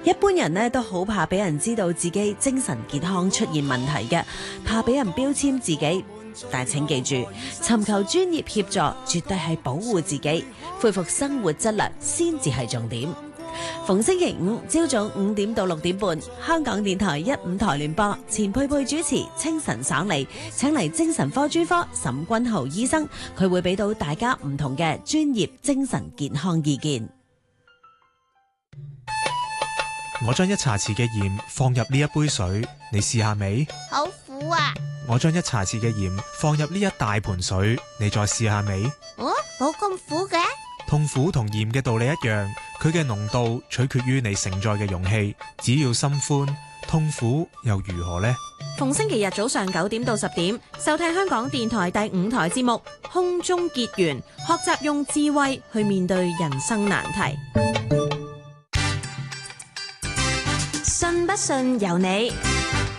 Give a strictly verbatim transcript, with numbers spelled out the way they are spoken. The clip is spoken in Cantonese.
一般人呢都好怕俾人知道自己精神健康出現問題嘅，怕俾人標籤自己。但係請記住，尋求專業協助絕對係保護自己、恢復生活質量先至係重點。逢星期五朝早五點到六點半，香港電台一五台聯播，錢佩佩主持，清晨爽利，請嚟精神科專科沈君豪醫生，佢會俾到大家唔同嘅專業精神健康意見。 我將一茶匙嘅鹽放入呢一杯水，你試下未？ 好苦啊！ 我將一茶匙嘅鹽放入呢一大盆水，你再試下未？ 哦，冇咁苦嘅。 痛苦同鹽嘅道理一樣，佢嘅濃度取決於你承載嘅容器。只要心寬，痛苦又如何呢？ 逢星期日早上九點到十點，收聽香港電台第五台節目《空中結緣》，學習用智慧去面對人生難題。信不信由你。